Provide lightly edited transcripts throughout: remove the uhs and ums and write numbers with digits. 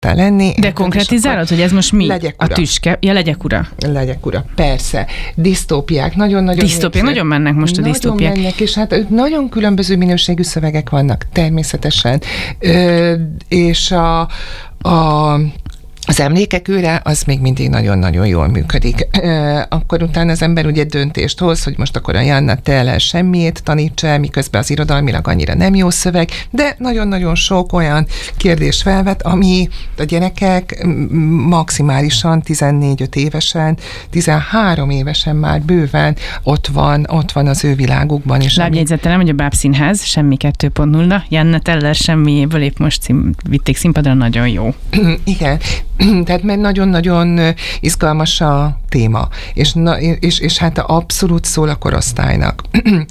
lenni. De konkretizálod, hogy ez most mi? Legyek ura. A tüske? Ja, legyek ura. Legyek ura, persze. Disztópiák, nagyon-nagyon... Disztópiák, nagyon mennek most a disztópiák. Nagyon mennek, és hát nagyon különböző minőségű szövegek vannak, természetesen. És az emlékek őre, az még mindig nagyon-nagyon jól működik. Akkor utána az ember ugye döntést hoz, hogy most akkor a Janna Teller semmiét tanítsa el, miközben az irodalmilag annyira nem jó szöveg, de nagyon-nagyon sok olyan kérdés felvet, ami a gyerekek maximálisan 14-5 évesen, 13 évesen már bőven ott van az ő világukban. Lábjegyzettelem, hogy a Bábszínház semmi 2.0, Janna Teller semmiéből épp most vitték színpadra, nagyon jó. Igen. Tehát mert nagyon-nagyon izgalmas a téma, és hát abszolút szól a korosztálynak.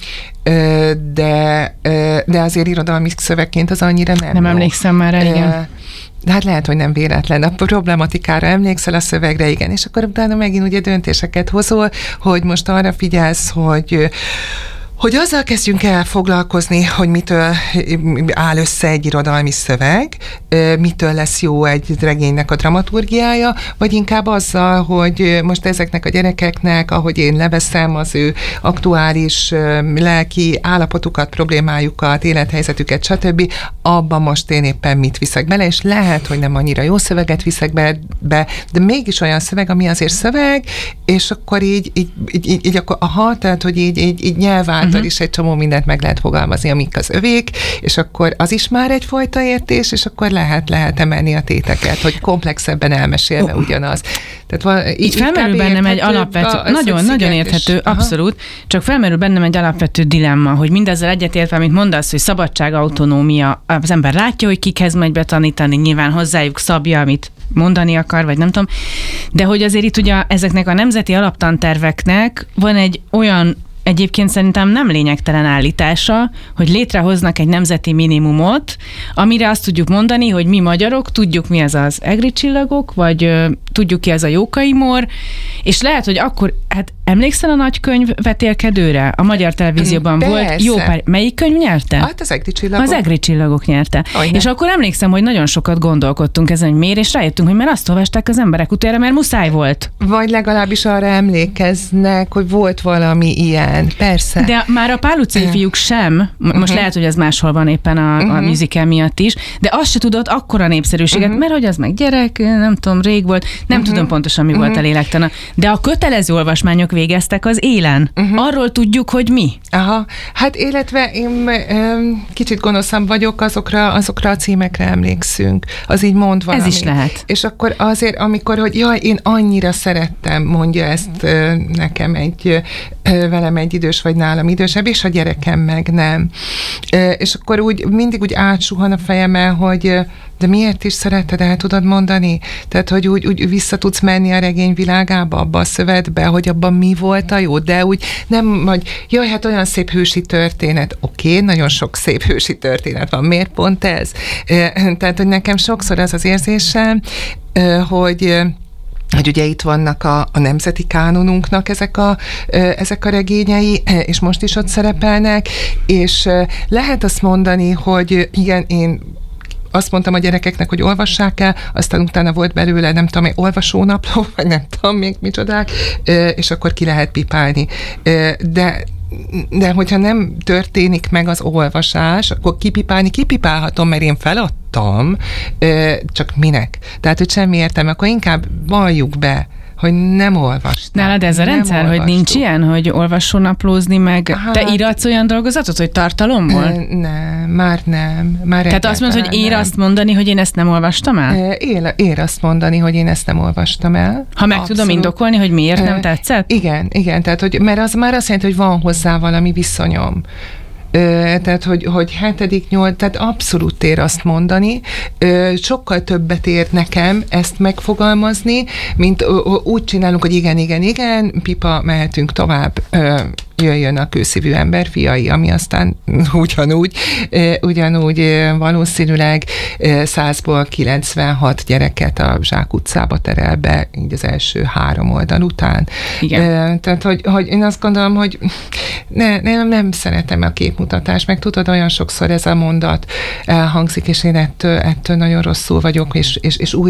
De azért irodalmi szövegként az annyira nem. Nem emlékszem már el, igen. De hát lehet, hogy nem véletlen. A problematikára emlékszel, a szövegre, igen, és akkor utána megint ugye döntéseket hozol, hogy most arra figyelsz, hogy azzal kezdjünk el foglalkozni, hogy mitől áll össze egy irodalmi szöveg, mitől lesz jó egy regénynek a dramaturgiája, vagy inkább azzal, hogy most ezeknek a gyerekeknek, ahogy én leveszem az ő aktuális lelki állapotukat, problémájukat, élethelyzetüket, stb., abban most én éppen mit viszek bele, és lehet, hogy nem annyira jó szöveget viszek be, de mégis olyan szöveg, ami azért szöveg, és akkor így akkor, tehát, hogy így nyelváltal is egy csomó mindent meg lehet fogalmazni, amik az övék, és akkor az is már egyfajta értés, és akkor lehet emelni a téteket, hogy komplexebben elmesélve ugyanaz. Tehát így felmerül bennem egy alapvető, nagyon érthető, abszolút, csak felmerül bennem egy alapvető dilemma, hogy mindezzel egyetértve, amit mondasz, hogy szabadság, autonómia, az ember látja, hogy kikhez megy betanítani, nyilván hozzájuk szabja, amit mondani akar, vagy nem tudom, de hogy azért itt ugye ezeknek a nemzeti alaptanterveknek van egy olyan egyébként szerintem nem lényegtelen állítása, hogy létrehoznak egy nemzeti minimumot, amire azt tudjuk mondani, hogy mi magyarok tudjuk, mi ez az egri csillagok, vagy tudjuk ki ez a Jókai Mór, és lehet, hogy akkor, hát emlékszel a nagykönyv vetélkedőre? A Magyar Televízióban volt jó pár. Melyik könyv nyerte? Hát az egri csillagok. Az egri csillagok nyerte. És akkor emlékszem, hogy nagyon sokat gondolkodtunk ezen, hogy miért, és rájöttünk, hogy mert azt olvasták az emberek utána, mert muszáj volt. Vagy legalábbis arra emlékeznek, hogy volt valami ilyen. Persze. De már a Pál utcai fiúk sem, most lehet, hogy ez máshol van éppen a musical miatt is, de azt se tudott akkora népszerűséget, mert hogy az meg gyerek, nem tudom, rég volt, nem tudom pontosan mi volt a lélektana. De a kötelező olvasmányok végeztek az élen. Arról tudjuk, hogy mi. Aha. Hát illetve én kicsit gonoszan vagyok, azokra a címekre emlékszünk. Az így mond valami. Ez is lehet. És akkor azért, amikor, hogy jaj, én annyira szerettem, mondja ezt nekem velem egy idős vagy nálam idősebb, és a gyerekem meg nem. És akkor mindig úgy átsuhan a fejemen, hogy de miért is szeretted, el tudod mondani? Tehát, hogy úgy vissza tudsz menni a regény világába, abba a szövetbe, hogy abban mi volt a jó, de úgy nem, hogy jaj, hát olyan szép hősi történet. Oké, nagyon sok szép hősi történet van. Miért pont ez? Tehát, hogy nekem sokszor az érzésem, hogy ugye itt vannak a nemzeti kánonunknak ezek a regényei, és most is ott szerepelnek, és lehet azt mondani, hogy igen, én azt mondtam a gyerekeknek, hogy olvassák el, aztán utána volt belőle, nem tudom, egy olvasónapló, vagy nem tudom még micsodák, és akkor ki lehet pipálni. De hogyha nem történik meg az olvasás, akkor kipipálhatom, mert én feladtam, csak minek? Tehát, hogy semmi értelme, akkor inkább valljuk be, hogy nem olvastam. Nálad ez a rendszer, hogy nincs ilyen, hogy olvasónaplózni, meg hát, te írhatsz olyan dolgozatot, hogy tartalomból? Nem, már nem. Tehát azt mondod, hogy ér azt mondani, hogy én ezt nem olvastam el? Ér azt mondani, hogy én ezt nem olvastam el. Ha meg tudom indokolni, hogy miért nem tetszett? Igen, tehát, hogy, mert az már azt jelenti, hogy van hozzá valami viszonyom. Tehát, hogy 7.-8, tehát abszolút ér azt mondani, sokkal többet ér nekem ezt megfogalmazni, mint úgy csinálunk, hogy igen, pipa, mehetünk tovább, jöjjön a kőszívű ember fiai, ami aztán ugyanúgy valószínűleg 100-ból 96 gyereket a zsákutcába terel be, így az első 3 oldal után. Igen. Tehát, hogy én azt gondolom, hogy nem szeretem a képmutatást, meg tudod, olyan sokszor ez a mondat elhangzik, és én ettől nagyon rosszul vagyok, és